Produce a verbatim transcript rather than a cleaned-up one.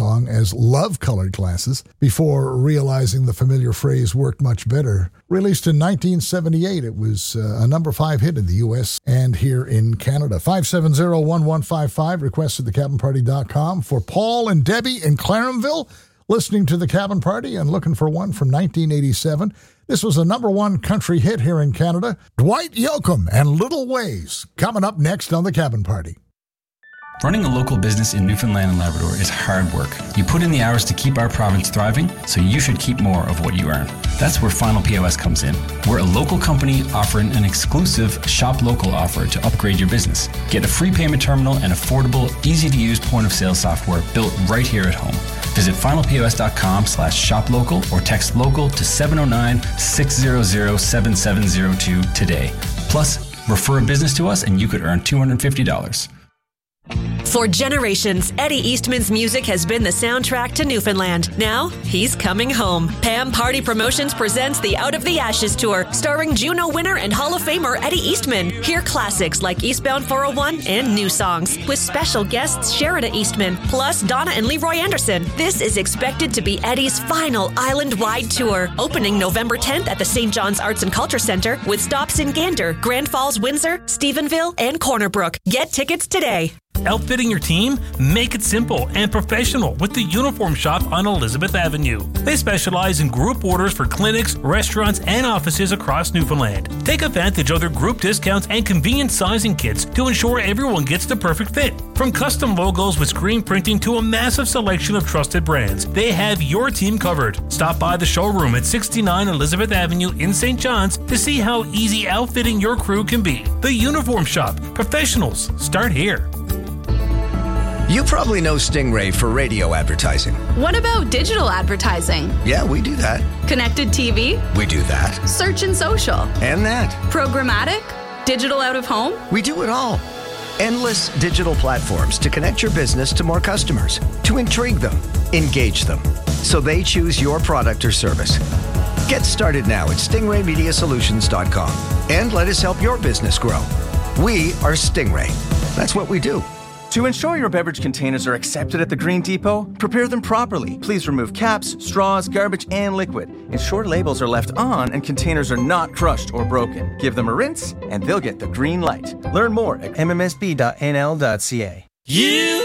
song as love-colored glasses before realizing the familiar phrase worked much better. Released in nineteen seventy-eight, it was uh, a number five hit in the U S and here in Canada. five seven zero, one one five five, request at the cabin party dot com for Paul and Debbie in Clarenville, listening to The Cabin Party and looking for one from nineteen eighty-seven. This was a number one country hit here in Canada. Dwight Yoakam and Little Ways, coming up next on The Cabin Party. Running a local business in Newfoundland and Labrador is hard work. You put in the hours to keep our province thriving, so you should keep more of what you earn. That's where Final P O S comes in. We're a local company offering an exclusive Shop Local offer to upgrade your business. Get a free payment terminal and affordable, easy-to-use point-of-sale software built right here at home. Visit final p o s dot com slash shop local or text local to seven oh nine, six hundred, seven seven zero two today. Plus, refer a business to us and you could earn two hundred fifty dollars. For generations, Eddie Eastman's music has been the soundtrack to Newfoundland. Now, he's coming home. Pam Party Promotions presents the Out of the Ashes Tour, starring Juno winner and Hall of Famer Eddie Eastman. Hear classics like Eastbound four oh one and new songs, with special guests Sherida Eastman, plus Donna and Leroy Anderson. This is expected to be Eddie's final island-wide tour, opening November tenth at the Saint John's Arts and Culture Centre, with stops in Gander, Grand Falls, Windsor, Stephenville, and Corner Brook. Get tickets today. Outfitting your team? Make it simple and professional with the Uniform Shop on Elizabeth Avenue. They specialize in group orders for clinics, restaurants, and offices across Newfoundland. Take advantage of their group discounts and convenient sizing kits to ensure everyone gets the perfect fit. From custom logos with screen printing to a massive selection of trusted brands, they have your team covered. Stop by the showroom at sixty-nine Elizabeth Avenue in Saint John's to see how easy outfitting your crew can be. The Uniform Shop. Professionals start here. You probably know Stingray for radio advertising. What about digital advertising? Yeah, we do that. Connected T V? We do that. Search and social? And that. Programmatic? Digital out of home? We do it all. Endless digital platforms to connect your business to more customers, to intrigue them, engage them, so they choose your product or service. Get started now at stingray media solutions dot com and let us help your business grow. We are Stingray. That's what we do. To ensure your beverage containers are accepted at the Green Depot, prepare them properly. Please remove caps, straws, garbage, and liquid. Ensure labels are left on and containers are not crushed or broken. Give them a rinse, and they'll get the green light. Learn more at m m s b dot n l dot c a. You